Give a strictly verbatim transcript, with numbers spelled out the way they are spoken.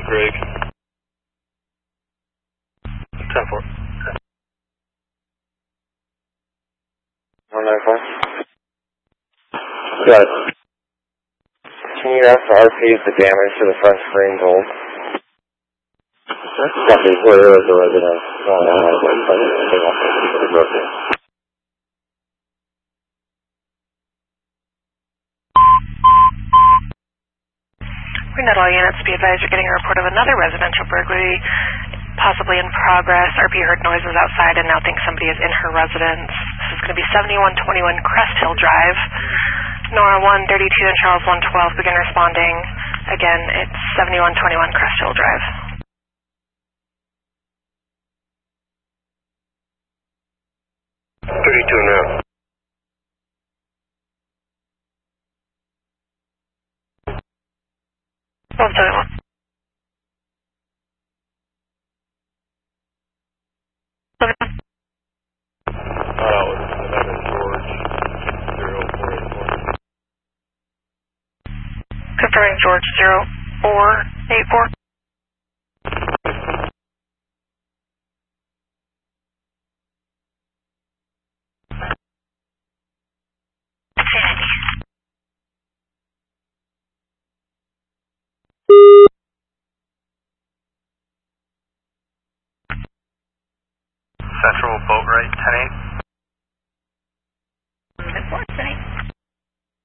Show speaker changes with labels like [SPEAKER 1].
[SPEAKER 1] Greg. ten four.
[SPEAKER 2] one nine four. Good. Can you ask the R P if the damage to the front screen gold? Copy, where there is a resident. No, no, no, no, no.
[SPEAKER 3] Greennet, all units, be advised you're getting a report of another residential burglary, possibly in progress. R P heard noises outside and now thinks somebody is in her residence. This is going to be seventy-one twenty-one Crest Hill Drive. Nora one thirty-two and Charles one twelve begin responding. Again, it's seventy-one twenty-one Crest Hill Drive.
[SPEAKER 1] thirty-two now.
[SPEAKER 3] one seventy-one.
[SPEAKER 1] Uh, eleven George, zero four eight four.
[SPEAKER 3] Confirming George zero four eight four.
[SPEAKER 1] Central boat right, ten eight.